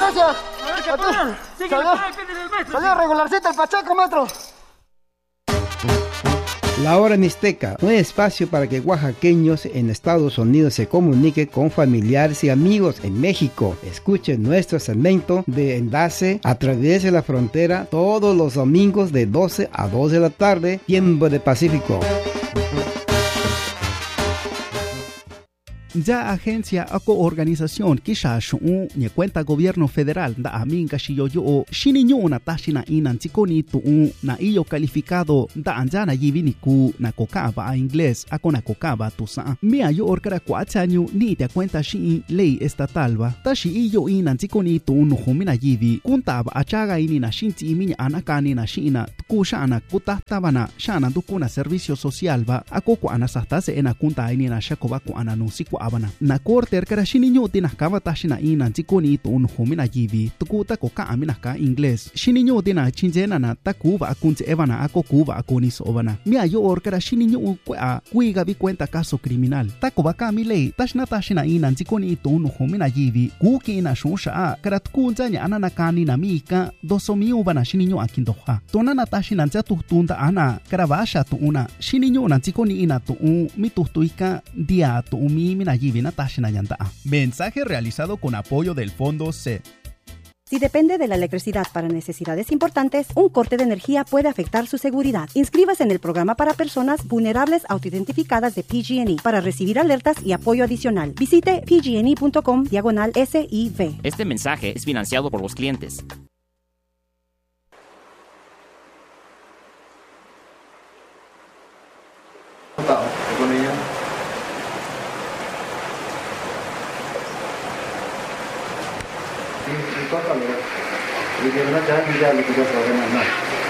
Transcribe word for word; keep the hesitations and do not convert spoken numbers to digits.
gracias. A ver qué A ti. poner. Sigue Salió, por ahí, pídele al maestro. salió regularcito el Pacheco, maestro. La Hora Mixteca, un espacio para que oaxaqueños en Estados Unidos se comuniquen con familiares y amigos en México. Escuchen nuestro segmento de enlace a través de la frontera todos los domingos de doce a dos de la tarde, tiempo de Pacífico. Ya agencia ako organización kisha shu ni cuenta gobierno federal da aminga shiyo yo shininyo na tashina inan tikoni tu na iyo calificado da anjana yivini ku na kokaba a inglés ako na kokaba tu sa mia yo orkara kwatsanyo ni te cuenta shi ley estatal ba tashi iyo inan tikoni tu no humina yivi kuntaba achaga ini na shinti iminya anakani na shina kushana kutatabana shana dukuna servicio social ba ako ko anasastase ena kunta ini na shakoba ko ananusi abana na korter kara shininyo tinakaba tashina ina tikoni to un humina yivi tukuta ko ka amina ka inglés shininyo tina chinjena na takuba akunze evana ako kuba akoni sobana mia yo or kara shininyo kwa kuiga bi cuenta caso criminal takuba ka milei tashna tashina ina tikoni to un humina yivi kuki na shusha kara tukunzanya anana kani na mika dosomi ubana shininyo akindoha tonana tashina nzatu tunda ana kara basha to una shininyo na tikoni ina to un mitustuika dia to umi Mensaje realizado con apoyo del Fondo C. Si depende de la electricidad para necesidades importantes, un corte de energía puede afectar su seguridad. Inscríbase en el programa para personas vulnerables autoidentificadas de P G and E para recibir alertas y apoyo adicional. Visite p g and e punto com diagonal S I V. Este mensaje es financiado por los clientes. Có còn được. Vì điều nó trái đi ra thì bây giờ rồi cái này này.